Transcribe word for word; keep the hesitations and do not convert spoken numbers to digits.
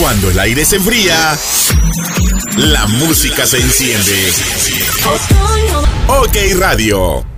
Cuando el aire se enfría, la música se enciende. OK Radio.